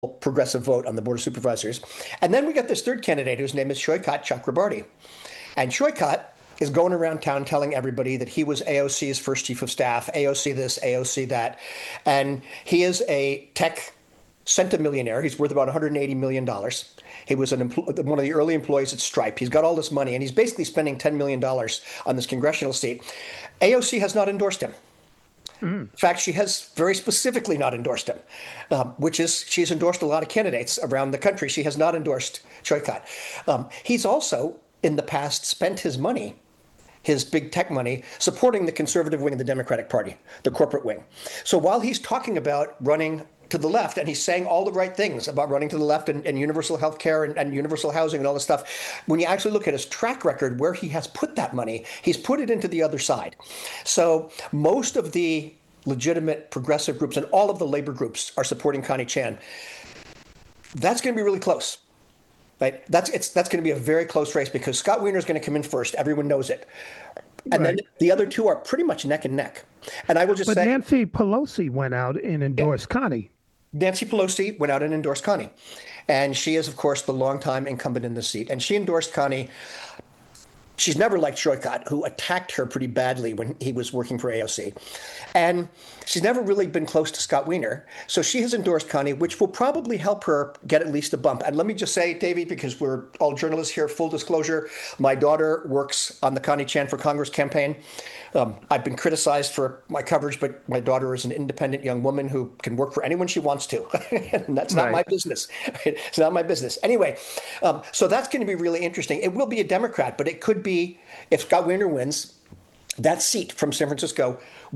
progressive vote on the Board of Supervisors. And then we got this third candidate whose name is Shoykat Chakrabarty. And Shoykat is going around town telling everybody that he was AOC's first chief of staff, AOC this, AOC that. And he is a tech centimillionaire. He's worth about $180 million. He was one of the early employees at Stripe. He's got all this money, and he's basically spending $10 million on this congressional seat. AOC has not endorsed him. In fact, she has very specifically not endorsed him, she's endorsed a lot of candidates around the country. She has not endorsed Shoykat. He's also, in the past, spent his money, his big tech money, supporting the conservative wing of the Democratic Party, the corporate wing. So while he's talking about running to the left, and he's saying all the right things about running to the left and universal health care and universal housing and all this stuff, when you actually look at his track record, where he has put that money, he's put it into the other side. So most of the legitimate progressive groups and all of the labor groups are supporting Connie Chan. That's going to be really close. Right? That's going to be a very close race because Scott Wiener is going to come in first. Everyone knows it. And then the other two are pretty much neck and neck. And I will just say... But Nancy Pelosi went out and endorsed Connie. Nancy Pelosi went out and endorsed Connie. And she is, of course, the longtime incumbent in the seat. And she endorsed Connie. She's never liked Shoykat, who attacked her pretty badly when he was working for AOC. And she's never really been close to Scott Wiener. So she has endorsed Connie, which will probably help her get at least a bump. And let me just say, Davey, because we're all journalists here, full disclosure, my daughter works on the Connie Chan for Congress campaign. I've been criticized for my coverage, but my daughter is an independent young woman who can work for anyone she wants to. And that's not my business. It's not my business. Anyway, so that's going to be really interesting. It will be a Democrat, but it could be, if Scott Wiener wins, that seat from San Francisco